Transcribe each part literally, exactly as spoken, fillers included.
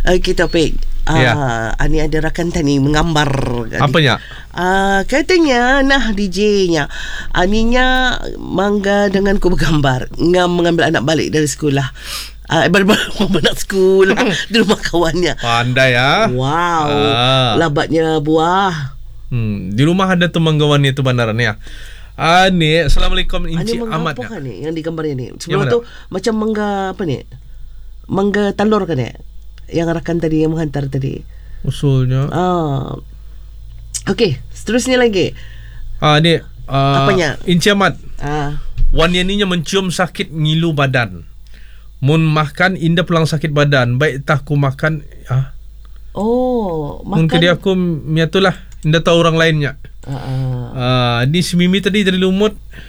Okey, topik. Ah, Ya. Ani ada rakan tani menggambar. Apanya? Ah, katanya nah D J-nya Aninya mangga dengan ku bergambar ngam mengambil anak balik dari sekolah. Ah, baru-baru nak sekolah di rumah kawannya. Pandai ya. Wow. Ah. Labatnya buah. Hmm, di rumah ada temanggawan itu bandaran ya. Ah ni, Assalamualaikum Encik Ani Ahmad. mangga apa kan ni yang digambarnya ni? Yang Sebelum mana? tu macam mangga apa ni? Mangga talur kan ni? Yang rakan tadi yang menghantar tadi. Usulnya. Ah. Okey, seterusnya lagi. Ah ni, ah, Apanya? Encik Ahmad. Ah. Wanianinya mencium sakit ngilu badan. Mun makan indah pulang sakit badan. Baik tah ku makan ah. Oh, Mun ke makan. dia aku miatulah indah tahu orang lainnya. Ah, ah. Ah, di si Mimi tadi dari lumut.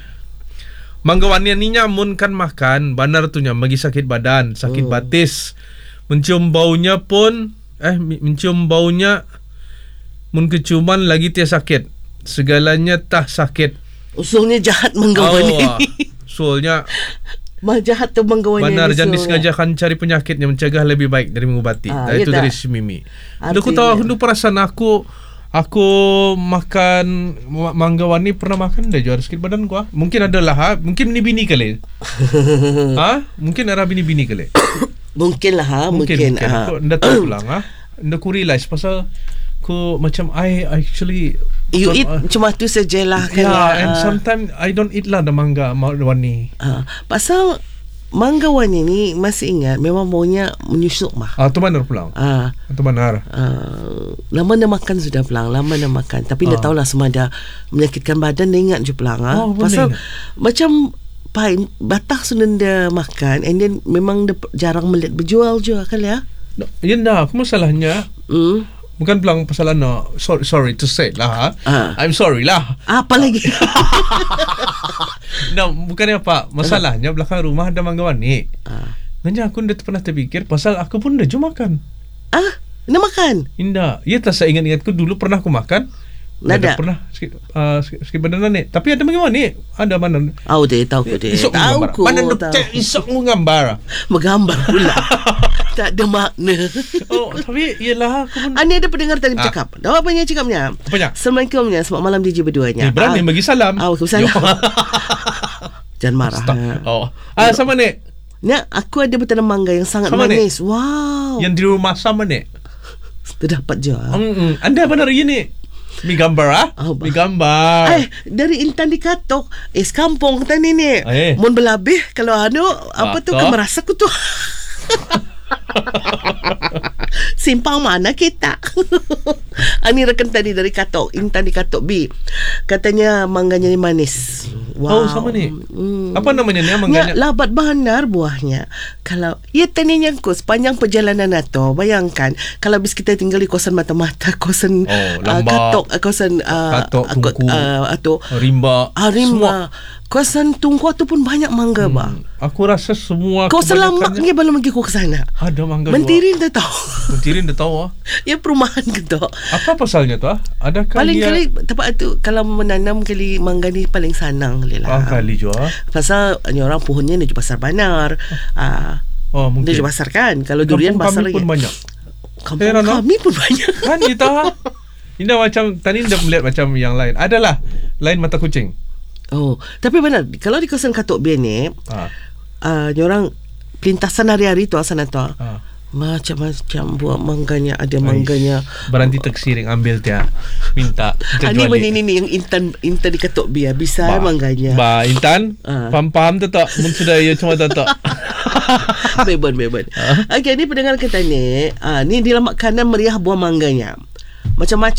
Mangga wanianinya mun kan makan bandar tu nya bagi sakit badan, sakit Oh. batis. Mencium baunya pun eh mencium baunya mun keciuman lagi tia sakit. Segalanya tah sakit. Usulnya jahat menggawan Oh, ah. ini. Soalnya Mah jahat tu menggawan ini. bandar jangan usulnya. disengajakan cari penyakitnya, mencegah lebih baik dari mengubati. Ah, Ah, itu ya tak? dari si Mimi. Artinya- Aku tahu aku perasaan aku aku makan ma- mangga wani pernah makan dah juara sikit badan gua. Mungkin adalah ha? Mungkin ni bini kali. Ha? Mungkin arah bini-bini kali. Mungkin lah ha, Mungkin mungkin. mungkin. Ah. Aku ndak tahu pulang ha. Ndak ku realize pasal ku macam I actually You some- eat uh, cuma tu sajalah kan. yeah, lah. and Ah. sometimes I don't eat lah the mangga ma- wani. Ah, pasal manggawan ini masih ingat memang maunya menyusuk mah. Ah, tu mana pulang? Ah, Tu mana? ah, lama dah makan sudah pelang, lama dah makan. Tapi dia Ah. tahulah semua ada menyakitkan badan, dia ingat je pelang. Ah. Oh, boleh pasal ingat. macam pain batah sudah dia makan, and then memang dia jarang melihat berjual juga kali ya. Ya dah, aku masalahnya Hmm. bukan pulang pasal ano. Sorry, sorry to say lah. Ha? Ah. I'm sorry lah. Apa lagi? No, bukannya apa. Masalahnya belakang rumah ada mangga wani. ah. Nanya aku dah pernah terfikir pasal aku pun dah jom makan. ah, nak makan? Indah. Ya tak saya ingat-ingatku dulu pernah aku makan. Nada. Dah pernah sikit, uh, sikit, sikit badan ni. Tapi ada mangga wani. Ada mana? Oh, dia tahu ko dia. Isok Tahu menggambar. ko. Mana duk tahu. cek isok menggambar. Menggambar pula. Tak ada makna. Oh, tapi ialah aku pun. Ani ada pendengar tadi Ah. bercakap. Tahu apa yang cakapnya? Apanya? Assalamualaikum. Selamat malam D J berduanya. Eh, berani Ah. bagi salam. Ah, Waalaikumsalam. Jangan marah. Stop. Oh. Ah, sama ni. Nak, aku ada bertanam mangga yang sangat Sama ni? manis. Wow. Yang di rumah sama ni. Terdapat je. Mm-mm. Anda benar ini. Mi gambar ah? Oh, Mi gambar. Eh, dari Intan di Katok, es kampung tadi ni. Eh. Mun berlabih kalau anu apa tu Katok. kan merasa ku tu. Simpang mana kita? Ani rekan tadi dari Katok, Intan di Katok B. Katanya mangganya ni manis. Wow. Oh, sama ni. Hmm. Apa namanya ni Ya, mangganya? labat bandar buahnya. Kalau ia taninya ku sepanjang perjalanan atau bayangkan kalau bis kita tinggal di kawasan mata-mata, kawasan Oh, uh, Lambak, Katok, uh, kawasan uh, Katok, uh, Tungku, uh, atau Rimba. Arimba. Kawasan Tungku tu pun banyak mangga Hmm. bang. Aku rasa semua Kau selamat kebanyakannya- ni belum pergi kau ke sana. Ada mangga. Mentirin dah tahu. Mentirin dah tahu ah. Ya perumahan ke tu. Apa pasalnya tu ah? Adakah Paling dia kali tempat tu kalau menanam kali mangga ni paling sanang kali lah. ah, kali jua. Pasal ni orang pohonnya ni pasar banar. Ah, Oh, mungkin. dia pasar kan. Kalau Kampung durian pasar kami lagi. pun banyak. Kampung Heran, no? kami pun banyak. Kan kita Indah macam tadi dah melihat macam yang lain. Adalah lain mata kucing. Oh, tapi benar kalau di kawasan Katok Bian ni, Ah. uh, ni orang pelintasan hari-hari tu sana tu. Ah. Macam-macam buah mangganya, ada mangganya. Berhenti tersiring ambil dia. Minta kita Ani jual benda dia. ni ni yang Intan Intan di Katok Bian bisa Ba- mangganya. Ba Intan, Ah. paham-paham tu tak? Mun sudah ia cuma tak tak. Bebon bebon. Okey, ni pendengar kita ni, ah ni di lamak kanan meriah buah mangganya. Macam-macam